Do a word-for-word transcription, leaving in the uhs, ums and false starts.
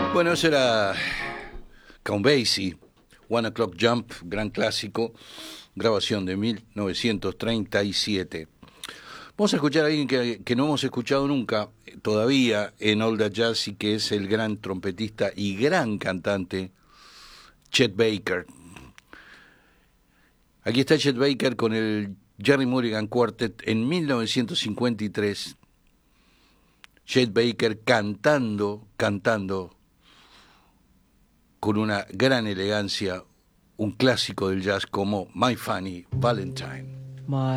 Bueno, eso era Count Basie, One O'Clock Jump, gran clásico, grabación de mil novecientos treinta y siete. Vamos a escuchar a alguien que, que no hemos escuchado nunca todavía en All That Jazz y que es el gran trompetista y gran cantante Chet Baker. Aquí está Chet Baker con el Jerry Mulligan Quartet en mil novecientos cincuenta y tres. Chet Baker cantando, cantando con una gran elegancia un clásico del jazz como My Funny Valentine. My